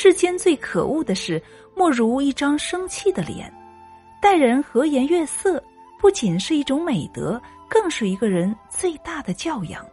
世间最可恶的事，莫如一张生气的脸。待人和颜悦色，不仅是一种美德，更是一个人最大的教养。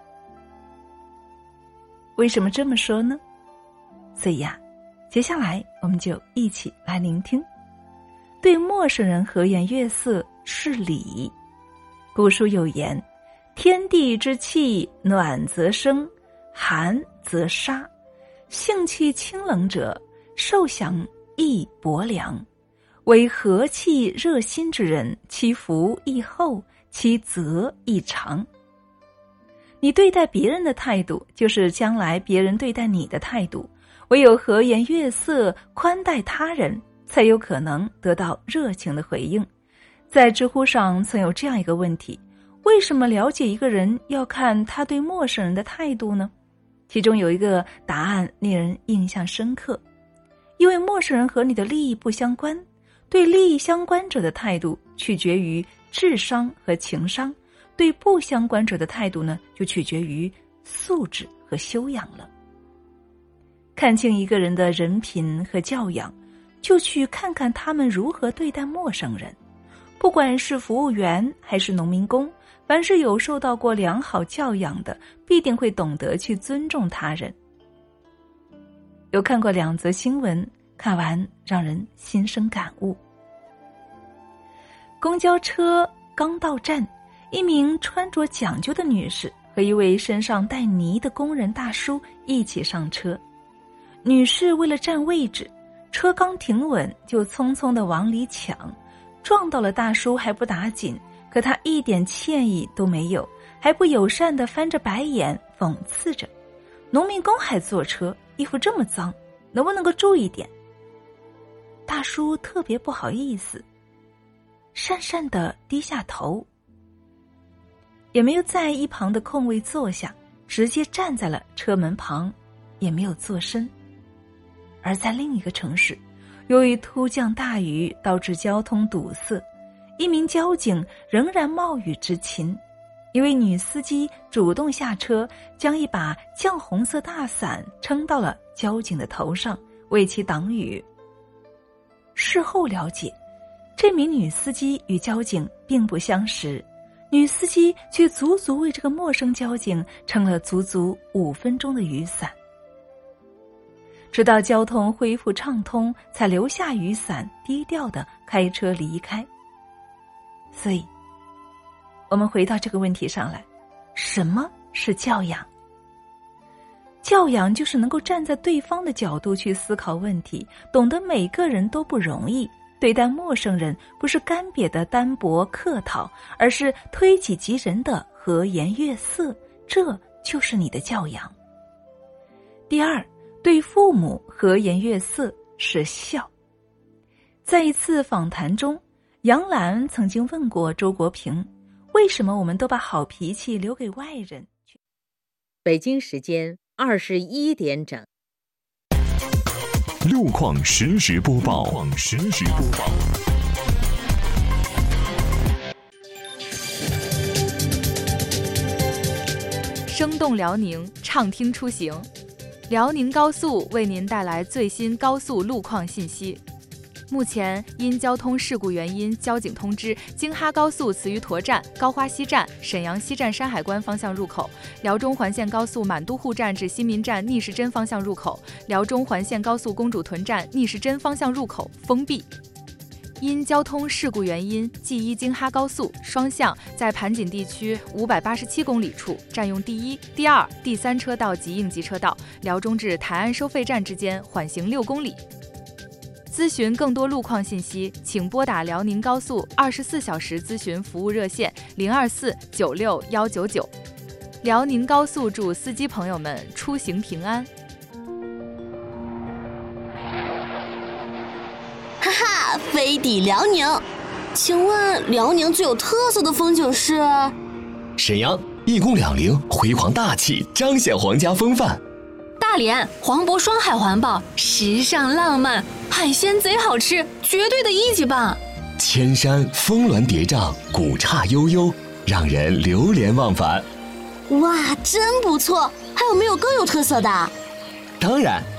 为什么这么说呢？所以接下来我们就一起来聆听。对陌生人和颜悦色是礼。古书有言：天地之气，暖则生，寒则杀。性气清冷者，受享亦薄凉。为和气热心之人，其福亦厚，其泽亦长。你对待别人的态度，就是将来别人对待你的态度。唯有和颜悦色，宽待他人，才有可能得到热情的回应。在知乎上曾有这样一个问题：为什么了解一个人要看他对陌生人的态度呢？其中有一个答案令人印象深刻。因为陌生人和你的利益不相关，对利益相关者的态度取决于智商和情商，对不相关者的态度呢，就取决于素质和修养了。看清一个人的人品和教养，就去看看他们如何对待陌生人。不管是服务员还是农民工，凡是有受到过良好教养的，必定会懂得去尊重他人。有看过2则新闻，看完让人心生感悟。公交车刚到站，一名穿着讲究的女士和一位身上带泥的工人大叔一起上车。女士为了占位置，车刚停稳就匆匆地往里抢，撞到了大叔还不打紧，可他一点歉意都没有，还不友善地翻着白眼讽刺着。农民工还坐车，衣服这么脏，能不能够注意点？大叔特别不好意思，讪讪地低下头，也没有在一旁的空位坐下，直接站在了车门旁，也没有坐身。而在另一个城市，由于突降大雨导致交通堵塞，一名交警仍然冒雨执勤，一位女司机主动下车，将一把绛红色大伞撑到了交警的头上，为其挡雨。事后了解，这名女司机与交警并不相识，女司机却足足为这个陌生交警撑了足足5分钟的雨伞。直到交通恢复畅通，才留下雨伞，低调地开车离开。所以，我们回到这个问题上来，什么是教养？教养就是能够站在对方的角度去思考问题，懂得每个人都不容易，对待陌生人不是干瘪的单薄客套，而是推己及人的和颜悦色，这就是你的教养。第二，对父母和颜悦色是孝。在一次访谈中，杨澜曾经问过周国平，为什么我们都把好脾气留给外人？ 北京时间21点整。 路况实时播报。 生动辽宁，畅听出行。辽宁高速为您带来最新高速路况信息。目前因交通事故原因，交警通知京哈高速慈榆沱站、高花西站、沈阳西站山海关方向入口，辽中环线高速满都护站至新民站逆时针方向入口，辽中环线高速公主屯站逆时针方向入口封闭。因交通事故原因，G1京哈高速双向在盘锦地区587公里处占用第1、第2、第3车道及应急车道，辽中至台安收费站之间缓行6公里。咨询更多路况信息，请拨打辽宁高速24小时咨询服务热线024961199。辽宁高速祝司机朋友们出行平安。 哈哈，飞抵辽宁，请问辽宁最有特色的风景是？ 沈阳一宫两陵，辉煌大气，彰显皇家风范。 大连黄渤双海环抱，时尚浪漫，海鲜贼好吃，绝对的一级棒。 千山峰峦叠嶂，古刹悠悠，让人流连忘返。 哇，真不错！还有没有更有特色的？ 当然，